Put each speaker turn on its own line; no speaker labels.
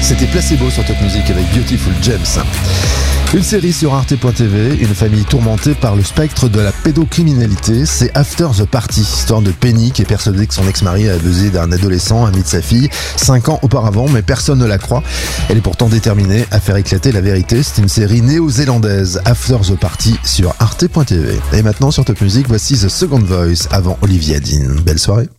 C'était Placebo sur Top Music avec Beautiful James. Une série sur Arte.tv, une famille tourmentée par le spectre de la pédocriminalité, c'est After the Party, histoire de Penny qui est persuadée que son ex-mari a abusé d'un adolescent ami de sa fille 5 ans auparavant, mais personne ne la croit. Elle est pourtant déterminée à faire éclater la vérité. C'est une série néo-zélandaise, After the Party sur Arte.tv. Et maintenant sur Top Music, voici The Second Voice avant Olivia Dean. Belle soirée.